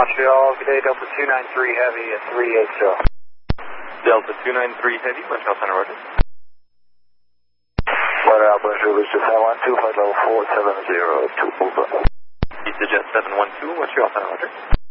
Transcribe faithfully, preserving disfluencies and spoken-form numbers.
Montreal, good day, Delta two nine three Heavy at three eight zero. Delta two nine three Heavy, Montreal Center, roger. Montreal, bonjour, this is seven one two, flight level four seven zero two, over. EasyJet seven one two, Montreal Center, roger.